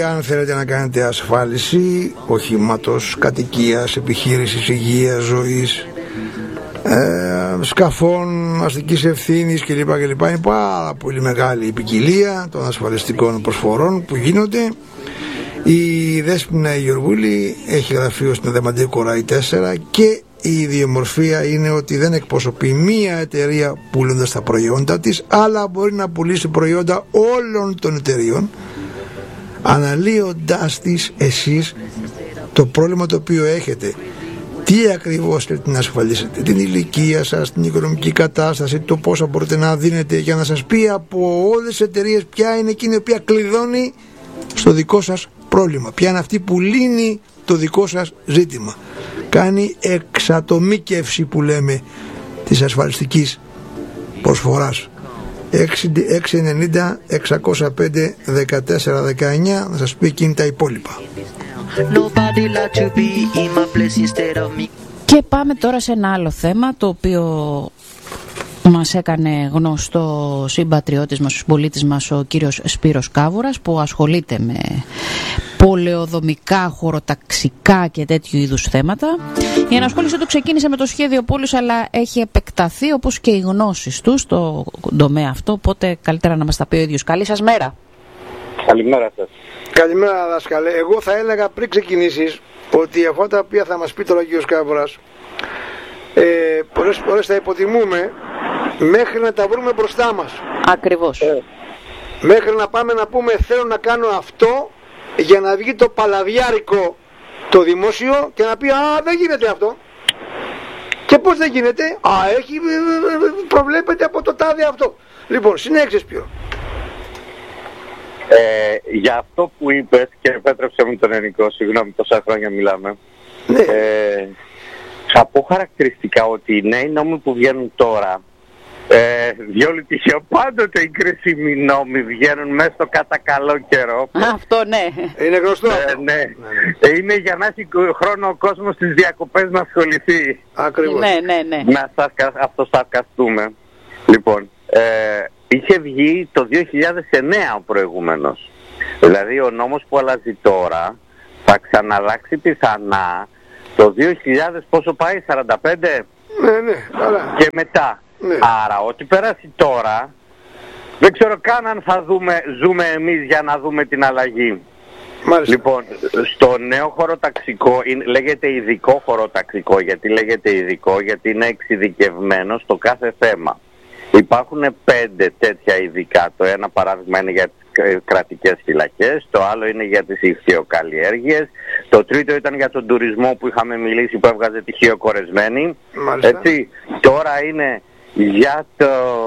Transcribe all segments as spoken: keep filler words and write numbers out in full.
Αν θέλετε να κάνετε ασφάλιση οχήματος, κατοικίας, επιχείρησης, υγείας, ζωής, ε, σκαφών, αστικής ευθύνης κλπ. κλπ. Είναι πάρα πολύ μεγάλη η ποικιλία των ασφαλιστικών προσφορών που γίνονται. Η Δέσποινα Γεωργούλη έχει γραφείο στην Αδεμαντίου Κοράη τέσσερα και η ιδιομορφία είναι ότι δεν εκπροσωπεί μία εταιρεία πουλώντας τα προϊόντα της, αλλά μπορεί να πουλήσει προϊόντα όλων των εταιρείων, αναλύοντάς της εσείς το πρόβλημα το οποίο έχετε, τι ακριβώς θέλετε να ασφαλίσετε, την ηλικία σας, την οικονομική κατάσταση, το πόσα μπορείτε να δίνετε, για να σας πει από όλες τις εταιρείες ποια είναι εκείνη η οποία κλειδώνει στο δικό σας πρόβλημα, ποια είναι αυτή που λύνει το δικό σας ζήτημα. Κάνει εξατομίκευση που λέμε της ασφαλιστικής προσφοράς. έξι ενενήντα εξακόσια πέντε δεκατέσσερα δεκαεννιά, να σας πει εκείνη τα υπόλοιπα. Και πάμε τώρα σε ένα άλλο θέμα, το οποίο μας έκανε γνωστό συμπατριώτης μας, ο συμπολίτης μας, ο κύριος Σπύρος Κάβουρας, που ασχολείται με πολεοδομικά, χωροταξικά και τέτοιου είδους θέματα. Η ενασχόληση του ξεκίνησε με το σχέδιο πόλης, αλλά έχει επεκταθεί όπως και οι γνώσεις του στο τομέα αυτό, οπότε καλύτερα να μας τα πει ο ίδιος. Καλή σας μέρα. Καλημέρα σας. Καλημέρα δάσκαλε. Εγώ θα έλεγα πριν ξεκινήσεις ότι αυτά τα οποία θα μας πει τώρα ο κύριος Κάβουρας, ε, πολλές φορές θα υποτιμούμε μέχρι να τα βρούμε μπροστά μας. Ακριβώς. Ε, μέχρι να πάμε να πούμε θέλω να κάνω αυτό, για να βγει το παλαβιάρικο το δημόσιο και να πει α, δεν γίνεται αυτό. Και πώς δεν γίνεται? Α, έχει, προβλέπεται από το τάδε αυτό. Λοιπόν, συνέχισε Σπύρο. Ε, για αυτό που είπες, και επέτρεψε μου τον Ενικό, συγγνώμη, τόσα χρόνια μιλάμε, ναι. ε, θα πω χαρακτηριστικά ότι οι νέοι νόμοι που βγαίνουν τώρα, Ε, διόλου τυχαίο, πάντοτε οι κρίσιμοι νόμοι βγαίνουν μέσα στο κατά καλό καιρό. Αυτό ναι. Είναι γνωστό. Ε, ναι. ναι. Είναι για να έχει χρόνο ο κόσμος στις διακοπές να ασχοληθεί. Ακριβώς. Ναι, ναι, ναι. Να αυτοσαρκαστούμε. Λοιπόν, ε, είχε βγει το δύο χιλιάδες εννέα ο προηγούμενος. Δηλαδή ο νόμος που αλλάζει τώρα θα ξαναλλάξει πιθανά το δύο χιλιάδες, πόσο πάει, σαράντα πέντε? Ναι, ναι, καλά. Και μετά. Ναι. Άρα ό,τι περάσει τώρα δεν ξέρω καν αν θα δούμε, ζούμε εμείς για να δούμε την αλλαγή. Μάλιστα. Λοιπόν, στο νέο χωροταξικό, λέγεται ειδικό χωροταξικό. Γιατί λέγεται ειδικό? Γιατί είναι εξειδικευμένο στο κάθε θέμα. Υπάρχουν πέντε τέτοια ειδικά. Το ένα παράδειγμα είναι για τις κρατικές φυλακές, το άλλο είναι για τις ηχθειοκαλλιέργειες, το τρίτο ήταν για τον τουρισμό που είχαμε μιλήσει, που έβγαζε τυχείο κορεσμένη. Έτσι, τώρα είναι για το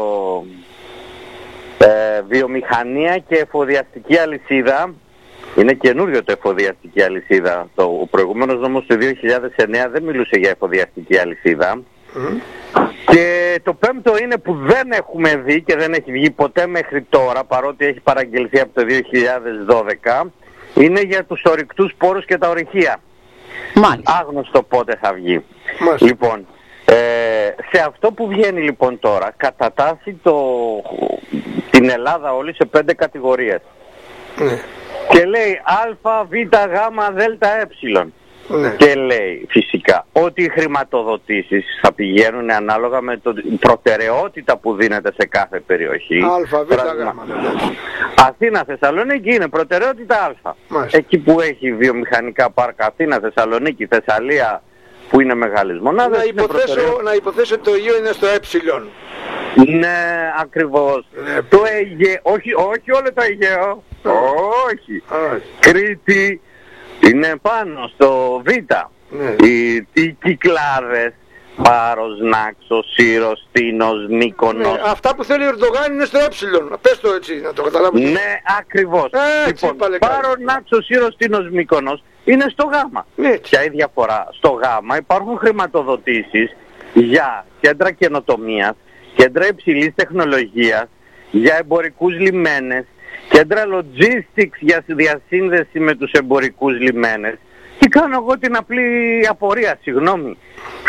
ε, βιομηχανία και εφοδιαστική αλυσίδα. Είναι καινούριο το εφοδιαστική αλυσίδα. Το, ο προηγούμενος νόμος του δύο χιλιάδες εννέα δεν μιλούσε για εφοδιαστική αλυσίδα. Mm. Και το πέμπτο είναι που δεν έχουμε δει και δεν έχει βγει ποτέ μέχρι τώρα, παρότι έχει παραγγελθεί από το δύο χιλιάδες δώδεκα, είναι για τους ορυκτούς πόρους και τα ορυχεία. Μάλιστα. Άγνωστο πότε θα βγει. Μάλιστα. Λοιπόν, ε, σε αυτό που βγαίνει λοιπόν τώρα, κατατάσσει το, την Ελλάδα όλη σε πέντε κατηγορίες. Ναι. Και λέει α, β, γ, δ, ε. Ναι. Και λέει φυσικά ότι οι χρηματοδοτήσεις θα πηγαίνουν ανάλογα με την προτεραιότητα που δίνεται σε κάθε περιοχή. Α, Β, Γ. Αθήνα, Θεσσαλονίκη είναι προτεραιότητα Α. Μάλιστα. Εκεί που έχει βιομηχανικά πάρκα, Αθήνα, Θεσσαλονίκη, Θεσσαλία, που είναι μεγάλες μονάδες. Να υποθέσω, να υποθέσω ότι το Αιγαίο είναι στο ε. Ναι, ακριβώς. Ναι. Το Αιγαίο, όχι, όχι όλο το Αιγαίο. Ναι. Όχι. Ah. Κρήτη είναι πάνω στο Β. Ναι. Οι, οι Κυκλάδες, Πάρος, Νάξος, Σύρος, Τίνος, Μύκονος. Ναι, αυτά που θέλει ο Ερντογάν είναι στο ε. Πες το έτσι, να το καταλάβω. Ναι, ακριβώς. Έτσι, λοιπόν, Πάρος, Νάξος, Σύρος, Τίνος, Μύκονος είναι στο Γ. Ναι. Ποια η διαφορά? Στο Γ υπάρχουν χρηματοδοτήσεις για κέντρα καινοτομίας, κέντρα υψηλής τεχνολογίας, για εμπορικούς λιμένες, κέντρα logistics για διασύνδεση με τους εμπορικούς λιμένες. Και κάνω εγώ την απλή απορία, συγγνώμη.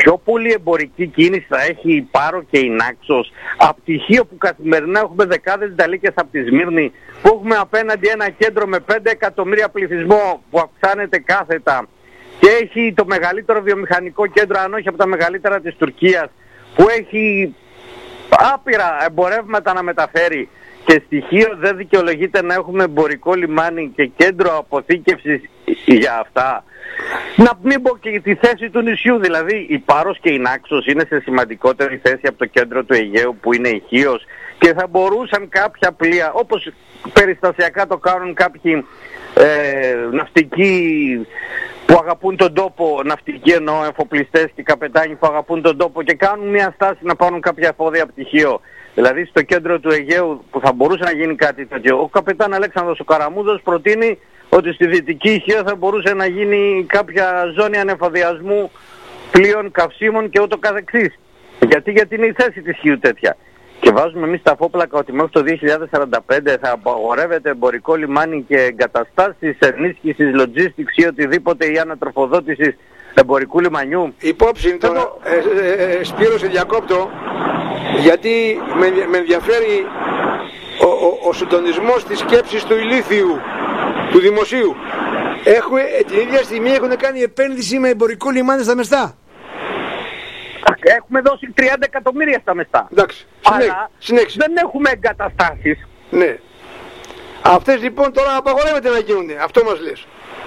πιο πολύ εμπορική κίνηση θα έχει η Πάρο και η Νάξος από πτυχίο που καθημερινά έχουμε δεκάδες νταλίκες από τη Σμύρνη, που έχουμε απέναντι ένα κέντρο με πέντε εκατομμύρια πληθυσμό που αυξάνεται κάθετα και έχει το μεγαλύτερο βιομηχανικό κέντρο, αν όχι από τα μεγαλύτερα της Τουρκίας, που έχει άπειρα εμπορεύματα να μεταφέρει, και στοιχείο δεν δικαιολογείται να έχουμε εμπορικό λιμάνι και κέντρο αποθήκευσης για αυτά. Να μην πω και τη θέση του νησιού, δηλαδή η Πάρος και η Νάξος είναι σε σημαντικότερη θέση από το κέντρο του Αιγαίου που είναι η Χίος, και θα μπορούσαν κάποια πλοία, όπως περιστασιακά το κάνουν κάποιοι ε, ναυτικοί που αγαπούν τον τόπο, ναυτικοί εννοώ εφοπλιστές και καπετάνοι που αγαπούν τον τόπο και κάνουν μια στάση να πάρουν κάποια εφόδια πτυχίο. Δηλαδή στο κέντρο του Αιγαίου που θα μπορούσε να γίνει κάτι τέτοιο, ο καπετάν Αλέξανδρος ο Καραμούδος προτείνει ότι στη Δυτική Ιχία θα μπορούσε να γίνει κάποια ζώνη ανεφοδιασμού πλοίων, καυσίμων και ούτω καθεξής. Γιατί, γιατί είναι η θέση της Χίου τέτοια. Και βάζουμε εμείς τα φόπλακα ότι μέχρι το δύο χιλιάδες σαράντα πέντε θα απαγορεύεται εμπορικό λιμάνι και εγκαταστάσεις ενίσχυσης, logistics ή οτιδήποτε ή ανατροφοδότησης εμπορικού λιμανιού. Υπόψη τώρα, ε, ε, ε, Σπύρο, σε διακόπτω, γιατί με, με ενδιαφέρει ο, ο, ο συντονισμός της σκέψης του ηλίθιου, του δημοσίου. Έχουν, την ίδια στιγμή έχουν κάνει επένδυση με εμπορικό λιμάνι στα Μεστά. Έχουμε δώσει τριάντα εκατομμύρια στα Μεστά. Εντάξει, αλλά συνέχισε. Δεν έχουμε εγκαταστάσεις. Ναι. Αυτές λοιπόν τώρα απαγορεύεται να γίνονται. Αυτό μας λες.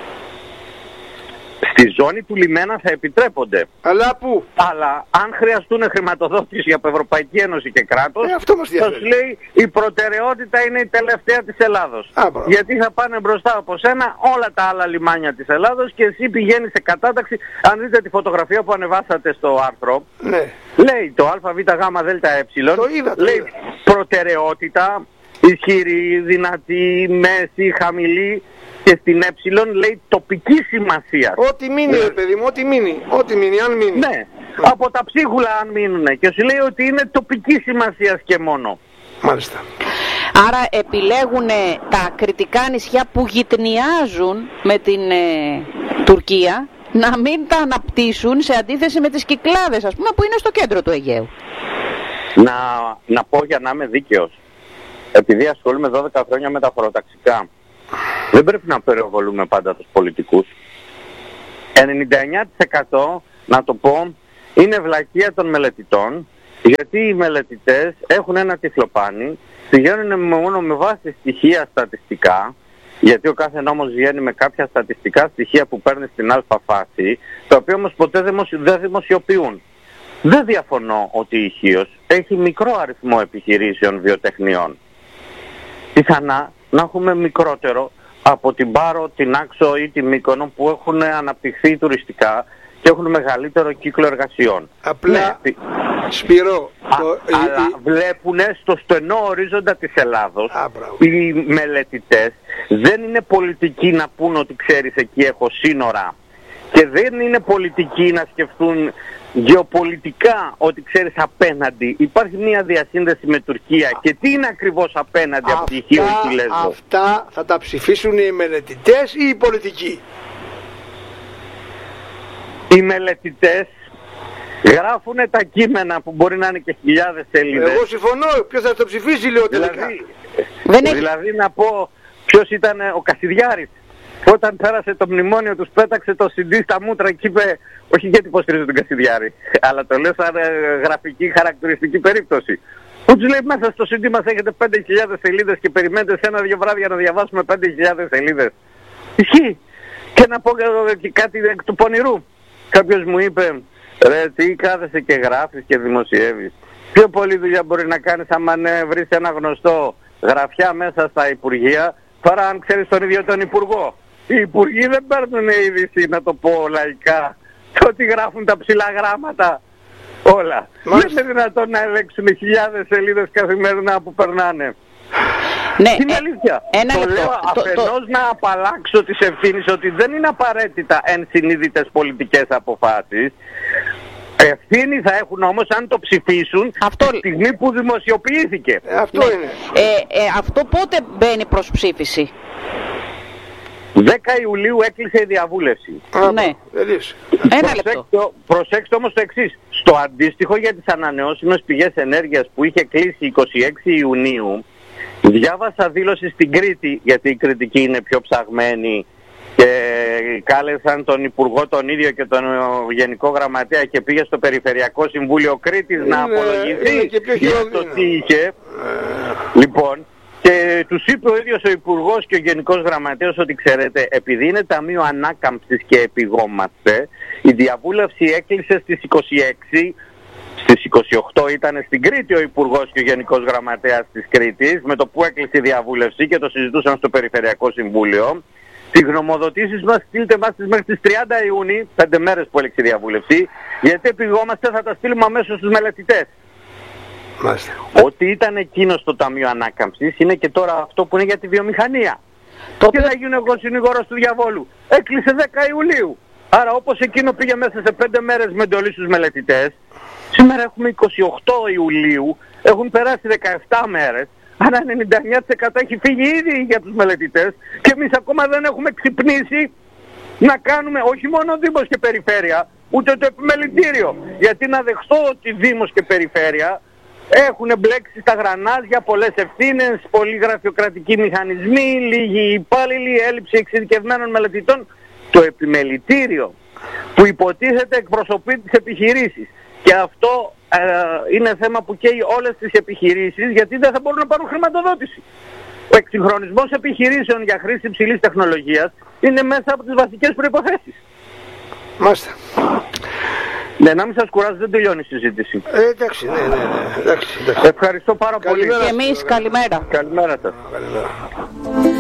Στη ζώνη του λιμένα θα επιτρέπονται. Αλλά πού? Αλλά αν χρειαστούν χρηματοδότηση από Ευρωπαϊκή Ένωση και κράτος, ε, αυτό μας θα σου λέει η προτεραιότητα είναι η τελευταία της Ελλάδος. Α, γιατί θα πάνε μπροστά από σένα όλα τα άλλα λιμάνια της Ελλάδος και εσύ πηγαίνεις σε κατάταξη. Αν δείτε τη φωτογραφία που ανεβάσατε στο άρθρο, ναι. Λέει το ΑΒΓΔΕ, λέει είδα. προτεραιότητα, ισχυρή, δυνατή, μέση, χαμηλή. Και στην ε λέει τοπική σημασία. Ό,τι μείνει, ρε παιδί μου, ό,τι μείνει. Ό,τι μείνει, αν μείνει. Ναι, ναι. Από τα ψίχουλα αν μείνουνε. Και σου λέει ότι είναι τοπική σημασία και μόνο. Μάλιστα. Άρα επιλέγουν τα κριτικά νησιά που γειτνιάζουν με την ε, Τουρκία να μην τα αναπτύσσουν σε αντίθεση με τις Κυκλάδες, ας πούμε, που είναι στο κέντρο του Αιγαίου. Να, να πω για να είμαι δίκαιος. Επειδή ασχολούμαι δώδεκα χρόνια με τα χωροταξικά, δεν πρέπει να περιοβολούμε πάντα τους πολιτικούς. ενενήντα εννιά τοις εκατό, να το πω, είναι βλακεία των μελετητών, γιατί οι μελετητές έχουν ένα τυφλοπάνι, πηγαίνουν μόνο με βάση στοιχεία στατιστικά, γιατί ο κάθε νόμος βγαίνει με κάποια στατιστικά στοιχεία που παίρνει στην αλφα φάση, τα οποία όμως ποτέ δεν δημοσιοποιούν. Δεν διαφωνώ ότι η Χίος έχει μικρό αριθμό επιχειρήσεων βιοτεχνιών. Πιθανά να έχουμε μικρότερο από την Πάρο, την Άξο ή την Μύκονο που έχουν αναπτυχθεί τουριστικά και έχουν μεγαλύτερο κύκλο εργασιών. Απλά, ναι, Σπύρο, α, το... αλλά βλέπουν στο στενό ορίζοντα της Ελλάδος, α, οι μελετητές δεν είναι πολιτικοί να πούν ότι ξέρεις εκεί έχω σύνορα, και δεν είναι πολιτικοί να σκεφτούν γεωπολιτικά ότι ξέρεις απέναντι υπάρχει μια διασύνδεση με Τουρκία και τι είναι ακριβώς απέναντι από τη Χίο ή τη Λέσβο. Αυτά θα τα ψηφίσουν οι μελετητές ή οι πολιτικοί? Οι μελετητές γράφουν τα κείμενα που μπορεί να είναι και χιλιάδες σελίδες. Εγώ συμφωνώ, ποιος θα το ψηφίσει λέω τελικά. Δηλαδή, δηλαδή, δηλαδή να πω ποιος ήταν ο Κασιδιάρης. Όταν πέρασε το μνημόνιο τους πέταξε το σι ντι στα μούτρα και είπε, όχι γιατί υποστηρίζω τον Κασιδιάρη, αλλά το λέω σαν γραφική χαρακτηριστική περίπτωση. Που τους λέει μέσα στο σι ντι μας έχετε πέντε χιλιάδες σελίδες και περιμένετε σε ένα-δύο βράδια να διαβάσουμε πέντε χιλιάδες σελίδες. Ισχύει. Και να πω και κάτι εκ του πονηρού. Κάποιος μου είπε, ρε τι κάθεσαι και γράφεις και δημοσιεύεις. Πιο πολλή δουλειά μπορεί να κάνεις άμα ναι, βρεις ένα γνωστό γραφιά μέσα στα υπουργεία, παρά αν ξέρεις τον ίδιο τον υπουργό. Οι υπουργοί δεν παίρνουν είδηση, να το πω λαϊκά, το ότι γράφουν τα ψηλά γράμματα όλα. Δεν είναι δυνατόν να ελέγξουν χιλιάδες σελίδες καθημερινά που περνάνε. Ναι, είναι αλήθεια. Ένα το λεπτό. λέω το, αφενός το... να απαλλάξω τις ευθύνες ότι δεν είναι απαραίτητα ενσυνείδητες πολιτικές αποφάσεις. Ευθύνη θα έχουν όμως αν το ψηφίσουν αυτό... τη στιγμή που δημοσιοποιήθηκε. Ε, αυτό ναι. είναι. Ε, ε, αυτό πότε μπαίνει προς ψήφιση? δέκα Ιουλίου έκλεισε η διαβούλευση. Α, Ναι. τελείωσε. Ένα λεπτό. Προσέξτε, προσέξτε όμως το εξής. Στο αντίστοιχο για τις ανανεώσιμες πηγές ενέργειας που είχε κλείσει εικοστή έκτη Ιουνίου, διάβασα δήλωση στην Κρήτη, γιατί η Κρητική είναι πιο ψαγμένη, και κάλεσαν τον Υπουργό τον ίδιο και τον Γενικό Γραμματέα και πήγε στο Περιφερειακό Συμβούλιο Κρήτης να απολογηθεί για το τι είχε. Λοιπόν, και τους είπε ο ίδιος ο Υπουργός και ο Γενικός Γραμματέας ότι ξέρετε, επειδή είναι Ταμείο Ανάκαμψης και επιγόμαστε, η διαβούλευση έκλεισε στις είκοσι έξι, στις είκοσι οκτώ ήταν στην Κρήτη ο Υπουργός και ο Γενικός Γραμματέας της Κρήτης, με το που έκλεισε η διαβούλευση και το συζητούσαν στο Περιφερειακό Συμβούλιο. Τις γνωμοδοτήσεις μας στείλτε μας μέχρι τις τριάντα Ιουνίου, πέντε μέρες που έλεξε η διαβούλευση, γιατί επιγόμαστε θα τα στείλουμε αμέσως στους μελετητές. Μάλιστα. Ότι ήταν εκείνο στο Ταμείο Ανάκαμψης είναι και τώρα αυτό που είναι για τη βιομηχανία. Το και θα γίνω εγώ συνήγορος του διαβόλου. Έκλεισε δέκα Ιουλίου. Άρα όπως εκείνο πήγε μέσα σε πέντε μέρες με εντολή στους μελετητές, σήμερα έχουμε είκοσι οκτώ Ιουλίου, έχουν περάσει δεκαεπτά μέρες, άρα ενενήντα εννέα τοις εκατό έχει φύγει ήδη για τους μελετητές και εμείς ακόμα δεν έχουμε ξυπνήσει να κάνουμε όχι μόνο Δήμος και Περιφέρεια, ούτε το επιμελητήριο. Γιατί να δεχτώ ότι Δήμος και Περιφέρεια έχουν μπλέξει στα γρανάζια πολλές ευθύνες, πολλοί γραφειοκρατικοί μηχανισμοί, λίγοι υπάλληλοι, έλλειψη εξειδικευμένων μελετητών. Το επιμελητήριο που υποτίθεται εκπροσωπεί τις επιχειρήσεις. Και αυτό ε, είναι θέμα που καίει όλες τις επιχειρήσεις, γιατί δεν θα μπορούν να πάρουν χρηματοδότηση. Ο εξυγχρονισμός επιχειρήσεων για χρήση υψηλής τεχνολογίας είναι μέσα από τις βασικές προϋποθέσεις. Μάλιστα. Ναι, να μην σας κουράζω, δεν τελειώνει η συζήτηση. Ε, εντάξει, ναι, ναι, ναι. Εντάξει, εντάξει. Ευχαριστώ πάρα Καλημέρα. πολύ. Και εμείς καλημέρα. Καλημέρα σας. Καλημέρα.